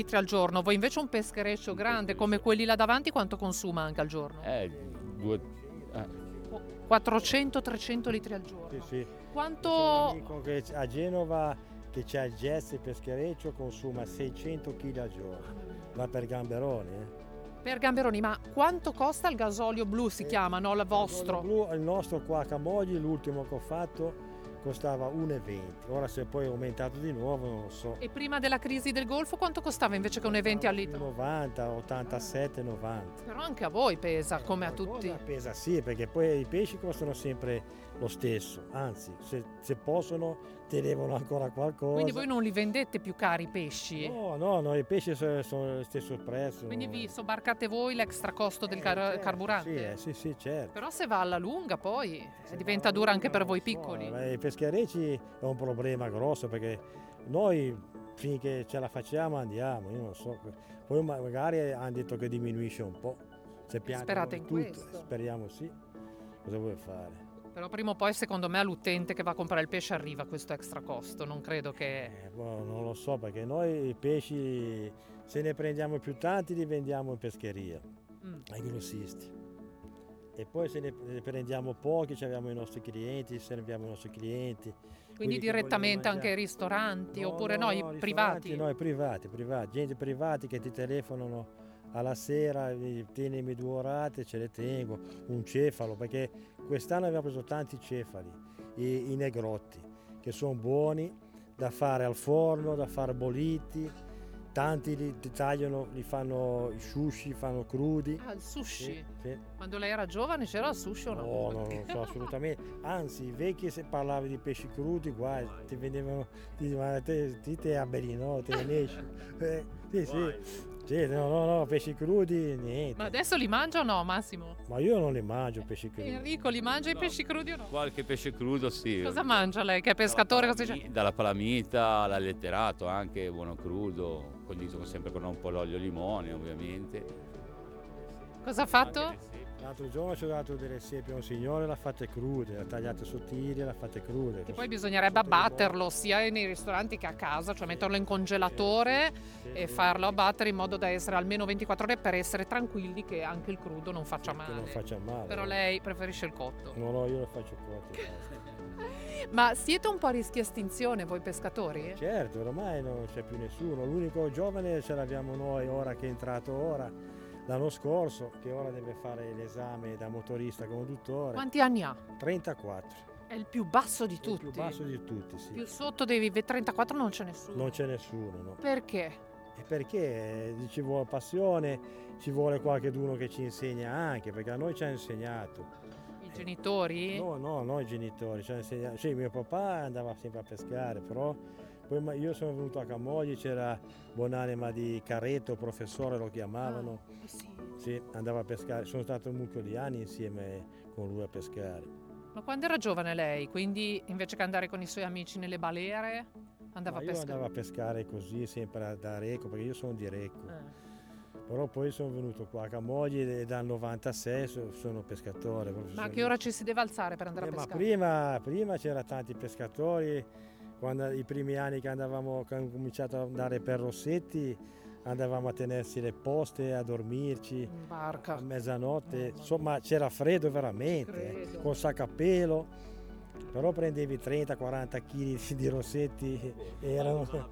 litri al giorno, voi invece un peschereccio grande come quelli là davanti quanto consuma anche al giorno? Due, 400-300 litri al giorno. Sì, sì. Quanto... C'è un amico che a Genova che c'ha il Jazz peschereccio, consuma 600 kg al giorno, ma per gamberoni. Per gamberoni, ma quanto costa il gasolio blu si chiama, no? Il vostro? Il nostro qua a Camogli, l'ultimo che ho fatto, costava 1,20. Ora se poi è aumentato di nuovo non lo so. E prima della crisi del Golfo quanto costava invece che un 20 al litro? 90, 87, 90. Però anche a voi pesa, come a tutti. Pesa sì, perché poi i pesci costano sempre lo stesso, anzi se possono tenevano ancora qualcosa. Quindi voi non li vendete più cari i pesci? No, i pesci sono lo stesso prezzo. Quindi vi sobbarcate voi l'extra costo del carburante? Sì, certo. Però se va alla lunga poi diventa dura anche per voi piccoli. I pescherecci è un problema grosso perché noi finché ce la facciamo andiamo, io non so. Poi magari hanno detto che diminuisce un po'. Se Sperate in tutto, questo? speriamo sì. Cosa vuoi fare? Però prima o poi secondo me all'utente che va a comprare il pesce arriva questo extra costo, non credo che... Non lo so perché noi i pesci se ne prendiamo più tanti li vendiamo in pescheria ai grossisti e poi se ne prendiamo pochi abbiamo i nostri clienti, serviamo i nostri clienti. Quindi direttamente anche ai ristoranti oppure no, i privati? No, i privati, gente privati che ti telefonano alla sera, tienimi 2 orate, ce le tengo, un cefalo, perché quest'anno abbiamo preso tanti cefali, i negrotti, che sono buoni da fare al forno, da fare bolliti, tanti li tagliano, li fanno i sushi, fanno crudi. Ah, il sushi? Sì. Quando lei era giovane c'era il sushi o no? No, non lo so assolutamente, anzi i vecchi se parlavi di pesci crudi, guarda, ti vendevano, ti dicevano, te abberi, no, te ne esci. Sì, no, pesci crudi, niente. Ma adesso li mangia o no, Massimo? Ma io non li mangio pesci crudi. Enrico, li mangia i pesci crudi o no? Qualche pesce crudo sì. Cosa mangia lei, che è pescatore? Cosa dice? Dalla palamita all'alletterato, anche buono crudo, condito sempre con un po' l'olio e limone ovviamente. Cosa ha fatto? L'altro giorno ci ho dato delle siepi a un signore, l'ha fatte crude, l'ha tagliate sottili, l'ha fatte crude. Che poi bisognerebbe abbatterlo sia nei ristoranti che a casa, cioè metterlo in congelatore e farlo abbattere in modo da essere almeno 24 ore per essere tranquilli che anche il crudo non faccia male. Che non faccia male. Però lei preferisce il cotto. No, io lo faccio cotto. Ma siete un po' a rischio estinzione voi pescatori? Certo, ormai non c'è più nessuno. L'unico giovane ce l'abbiamo noi ora che è entrato l'anno scorso, che ora deve fare l'esame da motorista conduttore. Quanti anni ha? 34. È il più basso di tutti. Il più basso di tutti, sì. Più sotto dei 34 non c'è nessuno. Non c'è nessuno, no. Perché? Perché ci vuole passione, ci vuole qualcuno che ci insegna anche, perché a noi ci ha insegnato. I genitori? No, i genitori ci hanno insegnato. Sì, mio papà andava sempre a pescare, però poi io sono venuto a Camogli, c'era buonanima di Carretto, professore lo chiamavano. Sì, andava a pescare. Sono stato un mucchio di anni insieme con lui a pescare. Ma quando era giovane lei, quindi invece che andare con i suoi amici nelle balere, andava a pescare? Io andavo a pescare così, sempre da Recco, perché io sono di Recco. Però poi sono venuto qua a Camogli e dal 96 sono pescatore. Ma a che ora ci si deve alzare per andare a pescare? Ma prima c'era tanti pescatori, quando i primi anni che abbiamo cominciato ad andare per Rossetti, andavamo a tenersi le poste, a dormirci in barca a mezzanotte, insomma c'era freddo veramente, col sacco a pelo, però prendevi 30-40 kg di Rossetti e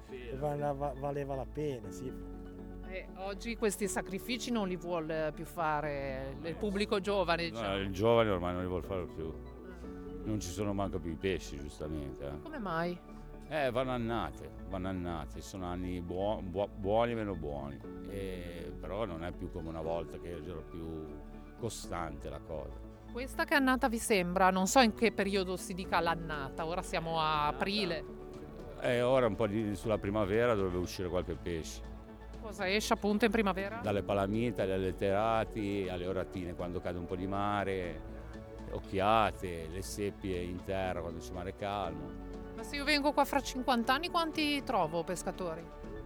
valeva la pena, sì. Oggi questi sacrifici non li vuole più fare il pubblico giovane, diciamo. No, il giovane ormai non li vuole fare più, non ci sono manco più i pesci giustamente. Come mai? Vanno annate, sono anni buoni e meno buoni, però non è più come una volta che era più costante la cosa. Questa che annata vi sembra? Non so in che periodo si dica l'annata, ora siamo a aprile. Ora un po' sulla primavera dovrebbe uscire qualche pesce. Cosa esce appunto in primavera? Dalle palamite, agli alletterati, alle oratine quando cade un po' di mare, occhiate, le seppie in terra quando c'è mare calmo. Ma se io vengo qua fra 50 anni quanti trovo pescatori?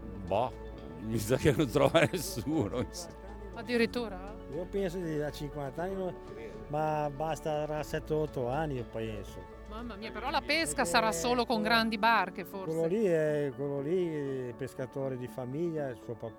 Mi sa che non trova nessuno. Addirittura? Io penso di da 50 anni, ma basta 7-8 anni io penso. Mamma mia, però la pesca sarà solo con grandi barche forse. Quello lì, pescatore di famiglia, suo papà